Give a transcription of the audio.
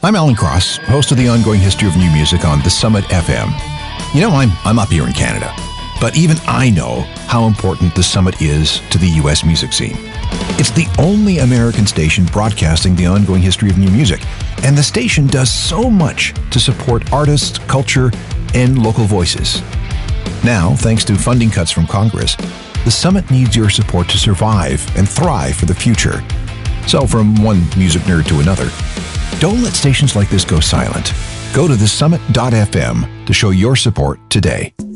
I'm Alan Cross, host of the ongoing history of new music on The Summit FM. You know, I'm up here in Canada, but even I know how important The Summit is to the U.S. music scene. It's the only American station broadcasting the ongoing history of new music, and the station does so much to support artists, culture, and local voices. Now, thanks to funding cuts from Congress, The Summit needs your support to survive and thrive for the future. So from one music nerd to another, don't let stations like this go silent. Go to thesummit.fm to show your support today.